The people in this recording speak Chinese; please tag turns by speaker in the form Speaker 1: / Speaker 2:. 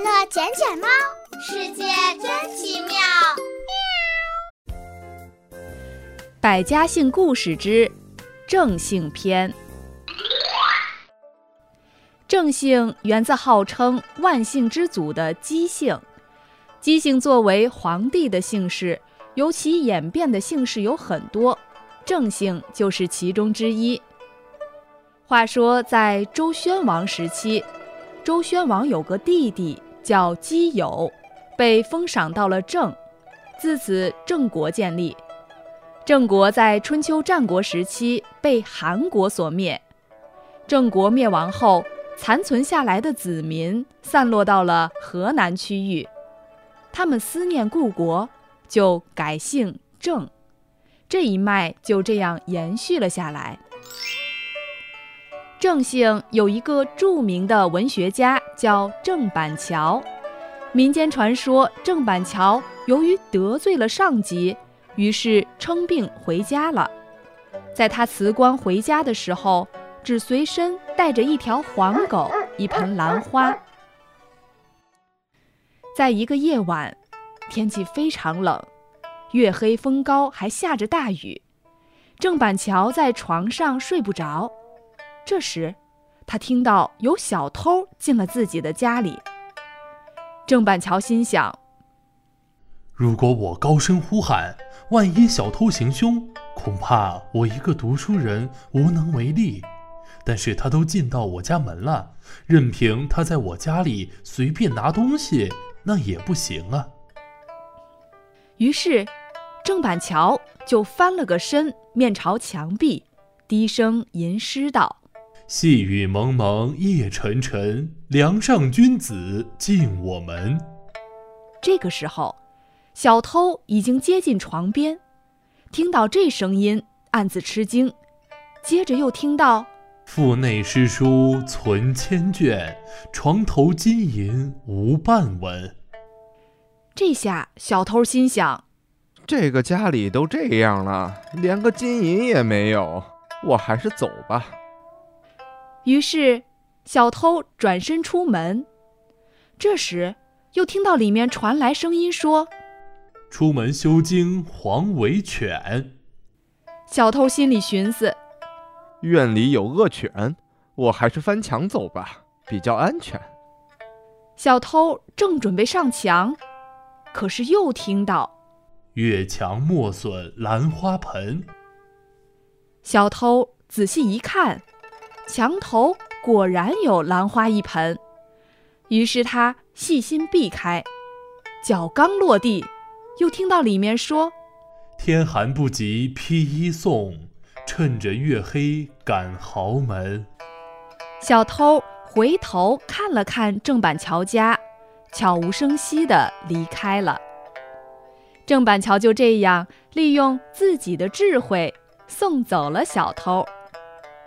Speaker 1: 乐捡捡猫，世界真奇妙。
Speaker 2: 百家姓故事之郑姓篇。郑姓源自号称万姓之祖的姬姓。姬姓作为皇帝的姓氏，由其演变的姓氏有很多，郑姓就是其中之一。话说在周宣王时期，周宣王有个弟弟叫姬友，被封赏到了郑，自此郑国建立。郑国在春秋战国时期被韩国所灭。郑国灭亡后，残存下来的子民散落到了河南区域，他们思念故国，就改姓郑，这一脉就这样延续了下来。郑姓有一个著名的文学家叫郑板桥，民间传说郑板桥由于得罪了上级，于是称病回家了。在他辞官回家的时候，只随身带着一条黄狗，一盆兰花。在一个夜晚，天气非常冷，月黑风高，还下着大雨。郑板桥在床上睡不着，这时他听到有小偷进了自己的家里。郑板桥心想，
Speaker 3: 如果我高声呼喊，万一小偷行凶，恐怕我一个读书人无能为力。但是他都进到我家门了，任凭他在我家里随便拿东西，那也不行啊。
Speaker 2: 于是郑板桥就翻了个身，面朝墙壁，低声吟诗道：
Speaker 3: 细雨蒙蒙夜沉沉，梁上君子进我门。
Speaker 2: 这个时候，小偷已经接近床边，听到这声音，暗自吃惊，接着又听到
Speaker 3: 腹内诗书存千卷，床头金银无半文。
Speaker 2: 这下小偷心想，
Speaker 4: 这个家里都这样了，连个金银也没有，我还是走吧。
Speaker 2: 于是小偷转身出门。这时又听到里面传来声音说：
Speaker 3: 出门修经黄尾犬。
Speaker 2: 小偷心里寻思，
Speaker 4: 院里有恶犬，我还是翻墙走吧，比较安全。
Speaker 2: 小偷正准备上墙，可是又听到
Speaker 3: 越墙莫损兰花盆。
Speaker 2: 小偷仔细一看，墙头果然有兰花一盆，于是他细心避开，脚刚落地，又听到里面说：
Speaker 3: 天寒不及披衣送，趁着月黑赶豪门。
Speaker 2: 小偷回头看了看郑板桥家，悄无声息地离开了。郑板桥就这样利用自己的智慧送走了小偷。